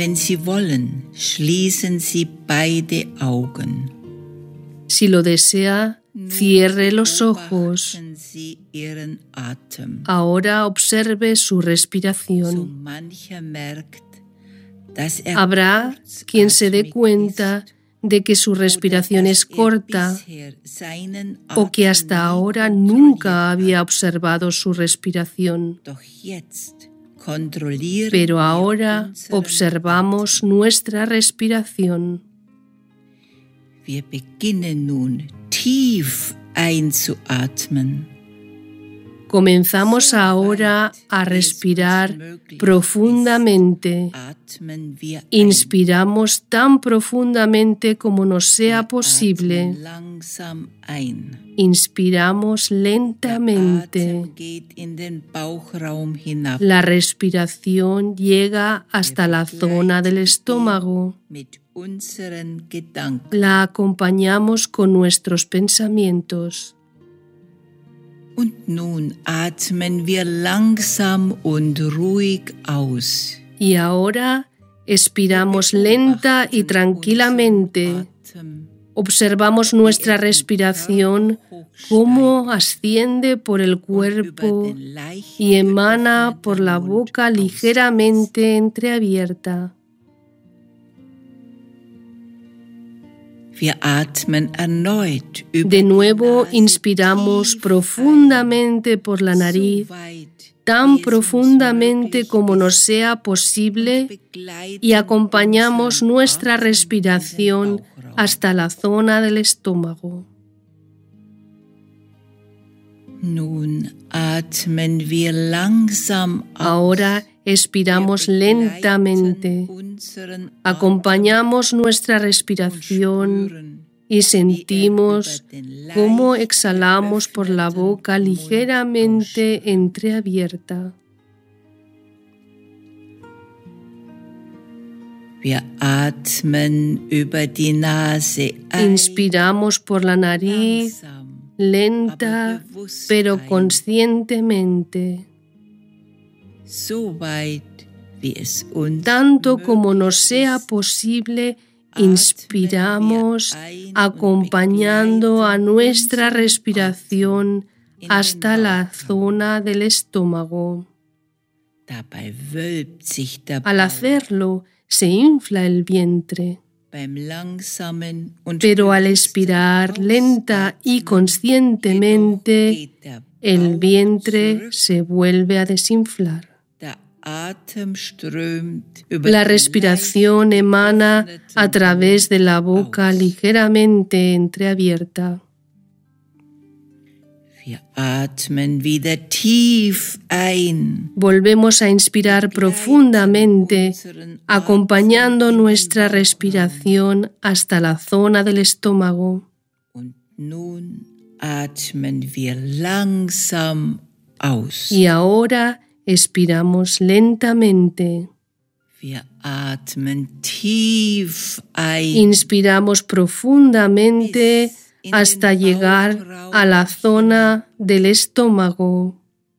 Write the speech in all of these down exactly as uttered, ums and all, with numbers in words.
Wenn Sie wollen, schließen Sie beide Augen. Si lo desea, cierre los ojos. Beobachten Sie Ihren Atem. Ahora observe su So respiración. mancher merkt, dass er Habrá quien se dé kurzatmig cuenta ist de que su respiración oder es dass er corta bisher seinen o que Atem hasta nie ahora kontrolliert nunca había hat. observado su respiración. Doch jetzt kontrollieren Pero wir ahora unseren observamos Atem. nuestra respiración. Wir beginnen nun tief einzuatmen. Comenzamos ahora a respirar profundamente. Atmen wir ein. Inspiramos tan profundamente como nos sea posible. Atmen langsam ein. Inspiramos Der lentamente. Atem geht in den Bauchraum hinab. La respiración llega hasta la zona del estómago. Mit unseren Gedanken. La acompañamos con nuestros pensamientos. Und nun atmen wir langsam und ruhig aus. Y ahora expiramos lenta y tranquilamente. Atem. Observamos nuestra respiración, cómo asciende por el cuerpo y emana por la boca ligeramente entreabierta. Wir atmen erneut über De nuevo die Nase inspiramos tief profundamente por la ein, nariz, so weit, tan wie es uns profundamente möglich como nos ist, sea und posible, begleiten y acompañamos unseren nuestra Atem in den respiración Bauchraum. hasta la zona del estómago. Nun atmen wir langsam aus. Ahora expiramos Wir begleiten lentamente, unseren Atem acompañamos nuestra und respiración spüren, y sentimos wie er über den cómo leicht exhalamos por la geöffneten boca Mund ligeramente ausströmt. entreabierta. Wir atmen über die Nase ein, Inspiramos por la nariz, langsam, lenta, aber bewusst pero ein, conscientemente, so weit, wie es uns tanto como nos möglich sea ist. posible. Inspiramos acompañando a nuestra respiración hasta la zona del estómago. Dabei wölbt sich der Al Bauch. hacerlo, se infla el vientre, Beim langsamen und pero al bewussten expirar lenta y Ausatmen conscientemente, jedoch geht der el Bauch vientre zurück. se vuelve a desinflar. Der Atem strömt über La den respiración leicht emana geöffneten a través de la boca aus. ligeramente entreabierta. Wir atmen wieder tief ein. Volvemos a inspirar profundamente, acompañando nuestra respiración hasta la zona del estómago. Und nun atmen wir langsam aus. Y ahora expiramos lentamente. Wir atmen tief ein. Inspiramos profundamente hasta llegar a la zona del estómago.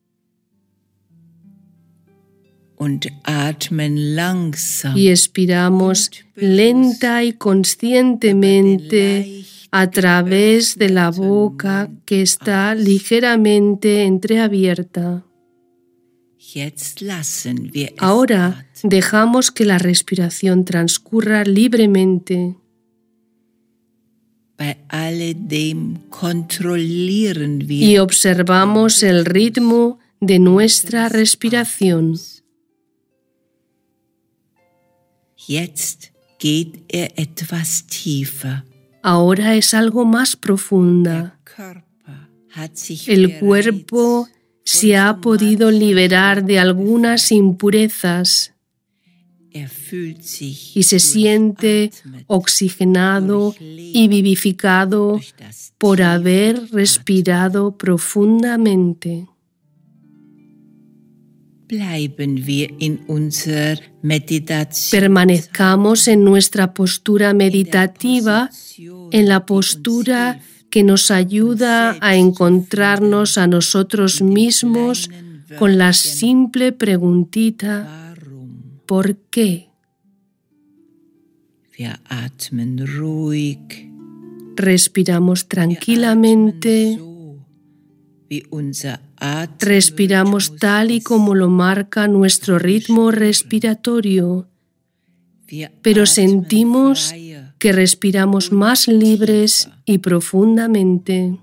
Und atmen langsam Y expiramos lenta y conscientemente a través de la boca que está ligeramente entreabierta. Jetzt lassen wir es Ahora atmen. dejamos que la respiración transcurra libremente. Bei alledem kontrollieren wir Y observamos el ritmo de nuestra respiración. Jetzt geht er etwas tiefer. Ahora es algo más profunda. Der Körper hat sich El bereits cuerpo se ha podido liberar de algunas impurezas Er fühlt sich y se siente durchatmet, oxigenado y vivificado durch das por tiefe haber respirado profundamente. Bleiben wir in unserer Meditation. Permanezcamos en nuestra postura meditativa, en la postura que nos ayuda a encontrarnos a nosotros mismos con la simple preguntita Warum? ¿por qué? Wir atmen ruhig. Respiramos tranquilamente. Respiramos tal y como lo marca nuestro ritmo respiratorio, pero sentimos que respiramos más libres y profundamente.